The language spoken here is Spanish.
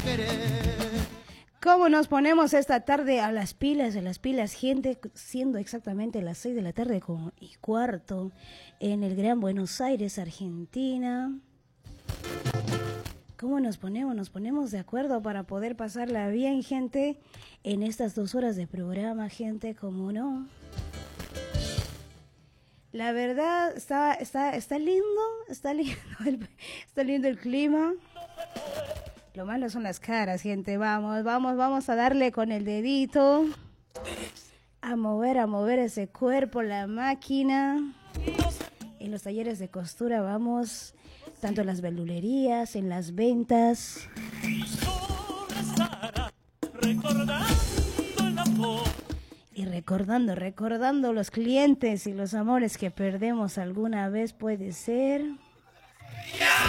¿Cómo nos ponemos esta tarde a las pilas, gente? Siendo exactamente las 6 de la tarde y cuarto en el Gran Buenos Aires, Argentina. ¿Cómo nos ponemos? Nos ponemos de acuerdo para poder pasarla bien, gente, en estas 2 horas de programa, gente, ¿cómo no? La verdad, está lindo, está lindo el clima. Lo malo son las caras, gente. Vamos a darle con el dedito. A mover ese cuerpo, la máquina. En los talleres de costura vamos, tanto en las verdulerías, en las ventas. Y recordando los clientes y los amores que perdemos alguna vez, puede ser.